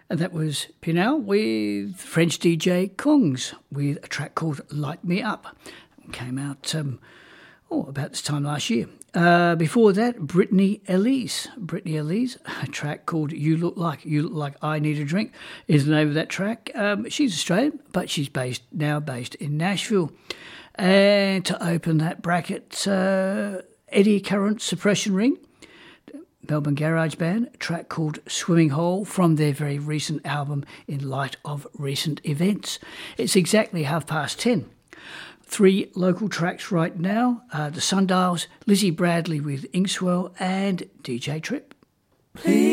And that was Pinel with French DJ Kongs with a track called Light Me Up. It came out about this time last year. Before that, Brittany Elise, a track called You Look Like I Need a Drink is the name of that track. She's Australian, but she's based in Nashville. And to open that bracket, Eddie Current Suppression Ring, Melbourne Garage Band, a track called Swimming Hole from their very recent album In Light of Recent Events. It's exactly 10:30. 3 local tracks right now, the Sundials, Lizzie Bradley with Inkswell and DJ Trip. Please.